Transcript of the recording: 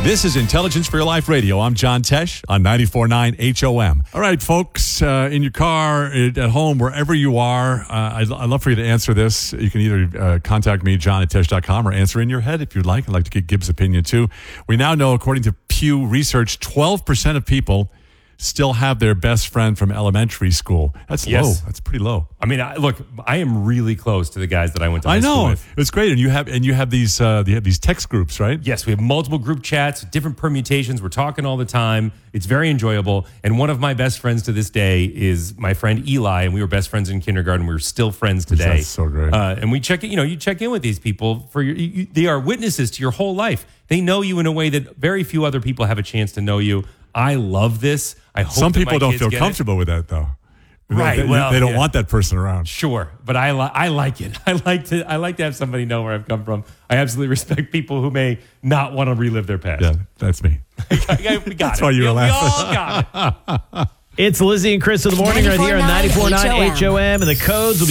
This is Intelligence for Your Life Radio. I'm John Tesh on 94.9 HOM. All right, folks, in your car, at home, wherever you are, I'd love for you to answer this. You can either contact me, john@tesh.com, or answer in your head if you'd like. I'd like to get Gibbs' opinion, too. We now know, according to Pew Research, 12% of people still have their best friend from elementary school. That's low. That's pretty low. I mean, look, I am really close to the guys that I went to high school with. It's great, and you have these text groups, right? Yes, we have multiple group chats, different permutations. We're talking all the time. It's very enjoyable. And one of my best friends to this day is my friend Eli, and we were best friends in kindergarten. We're still friends today. That's so great. And we check, you check in with these people for they are witnesses to your whole life. They know you in a way that very few other people have a chance to know you. I love this. I hope some people don't feel comfortable with that, though. Right. They don't want that person around. Sure, but I like it. I like to have somebody know where I've come from. I absolutely respect people who may not want to relive their past. Yeah, that's me. We got that's why you were laughing. We all got it. It's Lizzie and Chris in the morning right here on 94.9 HOM, and the codes will be